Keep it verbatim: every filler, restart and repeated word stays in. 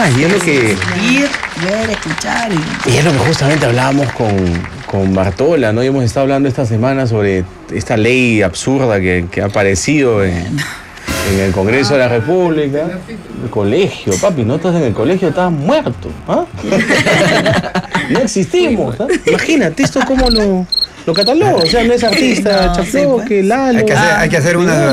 más, y es lo que... Ir, ver, escuchar. Y, y es lo que justamente hablábamos con, con Bartola, ¿no? Y hemos estado hablando esta semana sobre esta ley absurda que, que ha aparecido en, en el Congreso de la República. El colegio, papi, no estás en el colegio, estás muerto. ¿Ah? No existimos. ¿Ah? Imagínate esto cómo lo, lo catalogo. O sea, no es artista, No, Chafló, sí, que Lalo. Hay que hacer, hay que hacer una